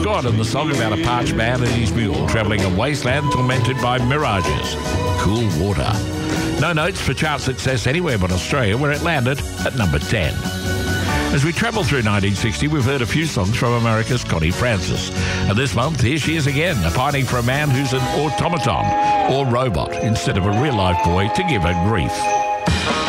God, and the song about a parched man and his mule travelling a wasteland tormented by mirages. Cool Water. No notes for chart success anywhere but Australia, where it landed at number 10. As we travel through 1960, we've heard a few songs from America's Connie Francis. And this month, here she is again, pining for a man who's an automaton or robot instead of a real-life boy to give her grief.